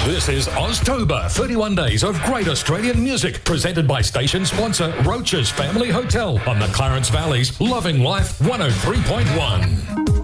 This is Oztober, 31 days of great Australian music, presented by station sponsor Roach's Family Hotel on the Clarence Valley's Loving Life 103.1.